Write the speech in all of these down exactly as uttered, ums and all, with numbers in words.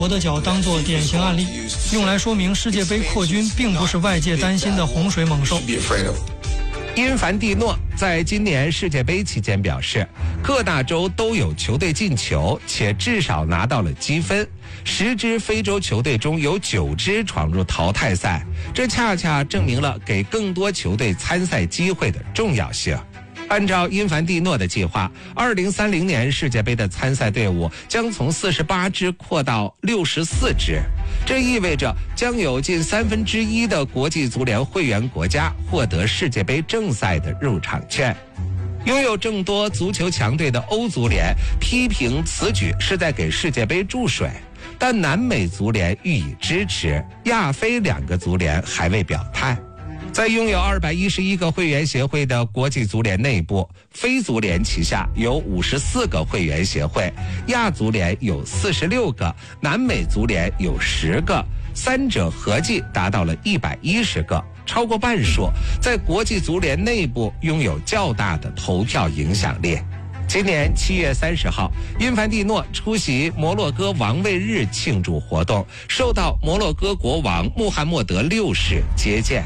国的脚当作典型案例，用来说明世界杯扩军并不是外界担心的洪水猛兽。 因凡蒂诺在今年世界杯期间表示，各大洲都有球队进球，且至少拿到了积分。十支非洲球队中有九支闯入淘汰赛，这恰恰证明了给更多球队参赛机会的重要性。按照因凡蒂诺的计划，二零三零年世界杯的参赛队伍将从四十八支扩到六十四支，这意味着将有近三分之一的国际足联会员国家获得世界杯正赛的入场券。拥有众多足球强队的欧足联批评此举是在给世界杯注水，但南美足联予以支持，亚非两个足联还未表态。在拥有二百一十一个会员协会的国际足联内部，非足联旗下有五十四个会员协会，亚足联有四十六个，南美足联有十个，三者合计达到了一百一十个，超过半数在国际足联内部拥有较大的投票影响力。今年七月三十号，因凡蒂诺出席摩洛哥王位日庆祝活动，受到摩洛哥国王穆罕默德六世接见。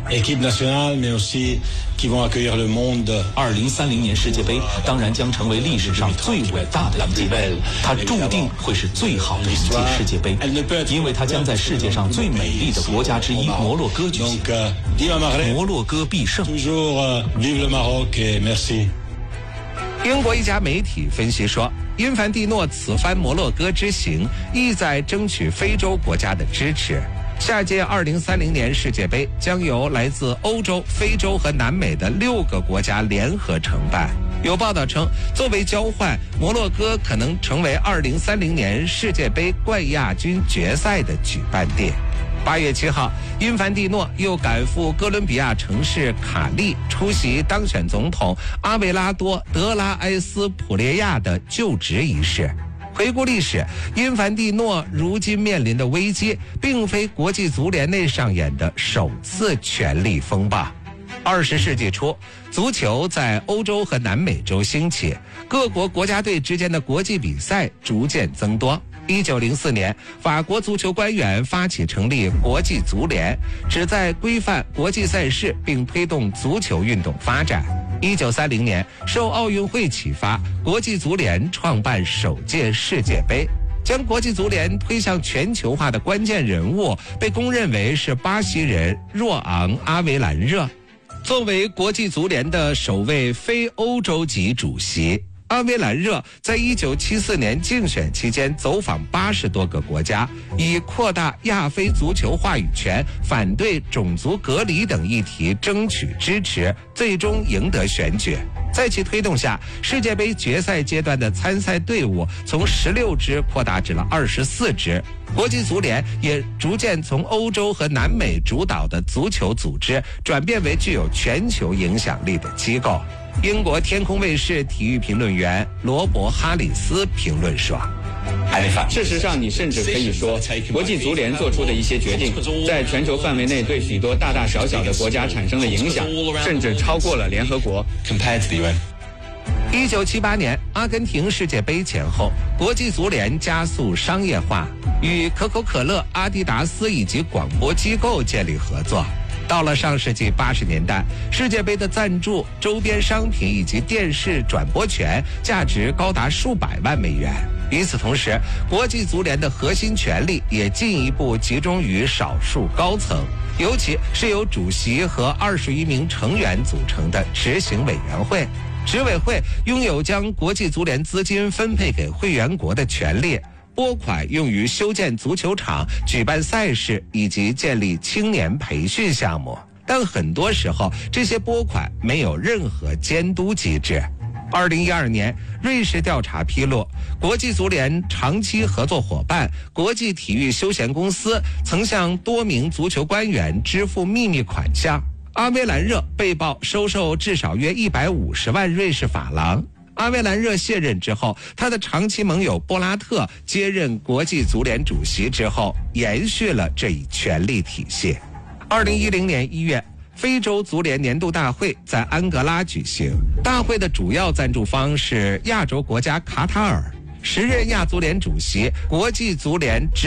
二零三零年世界杯当然将成为历史上最伟大的一届，它注定会是最好的一届世界杯，因为它将在世界上最美丽的国家之一摩洛哥举行。摩洛哥必胜。 英国一家媒体分析说，因凡蒂诺此番摩洛哥之行意在争取非洲国家的支持。下届二零三零年世界杯将由来自欧洲、非洲和南美的六个国家联合承办。有报道称，作为交换，摩洛哥可能成为二零三零年世界杯冠亚军决赛的举办地。八月七号，因凡蒂诺又赶赴哥伦比亚城市卡利，出席当选总统阿维拉多·德拉埃斯普列亚的就职仪式。回顾历史，因凡蒂诺如今面临的危机，并非国际足联内上演的首次权力风暴。二十世纪初，足球在欧洲和南美洲兴起，各国国家队之间的国际比赛逐渐增多。一九零四年，法国足球官员发起成立国际足联，旨在规范国际赛事并推动足球运动发展。一九三零年，受奥运会启发，国际足联创办首届世界杯。将国际足联推向全球化的关键人物被公认为是巴西人若昂·阿维兰热。作为国际足联的首位非欧洲籍主席，阿维兰热在一九七四年竞选期间走访八十多个国家，以扩大亚非足球话语权、反对种族隔离等议题争取支持，最终赢得选举。在其推动下，世界杯决赛阶段的参赛队伍从十六支扩大至了二十四支，国际足联也逐渐从欧洲和南美主导的足球组织转变为具有全球影响力的机构。英国天空卫视体育评论员罗伯·哈里斯评论说， 事实上，你甚至可以说，国际足联做出的一些决定，在全球范围内对许多大大小小的国家产生了影响，甚至超过了联合国。 一九七八年阿根廷世界杯前后，国际足联加速商业化，与可口可乐、阿迪达斯以及广播机构建立合作。到了上世纪八十年代，世界杯的赞助、周边商品以及电视转播权价值高达数百万美元。与此同时，国际足联的核心权力也进一步集中于少数高层，尤其是由主席和二十余名成员组成的执行委员会。执委会拥有将国际足联资金分配给会员国的权利，拨款用于修建足球场、举办赛事以及建立青年培训项目，但很多时候这些拨款没有任何监督机制。二零一二年，瑞士调查披露，国际足联长期合作伙伴国际体育休闲公司曾向多名足球官员支付秘密款项。阿维兰热被曝收受至少约一百五十万瑞士法郎。阿维兰热卸任之后，他的长期盟友波拉特接任国际足联主席之后，延续了这一权力体系。二零一零年一月，非洲足联年度大会在安哥拉举行，大会的主要赞助方是亚洲国家卡塔尔。 时任亚足联主席、国际足联执